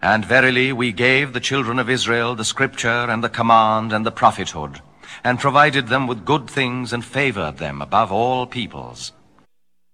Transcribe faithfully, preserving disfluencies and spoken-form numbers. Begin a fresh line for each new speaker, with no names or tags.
And verily we gave the children of Israel the scripture and the command and the prophethood, and provided them with good things and favored them above all peoples.